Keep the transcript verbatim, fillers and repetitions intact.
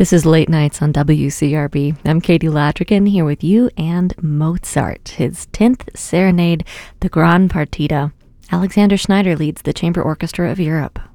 This is Late Nights on W C R B. I'm Katie Latrigan here with you and Mozart, his tenth Serenade, the Gran Partita. Alexander Schneider leads the Chamber Orchestra of Europe.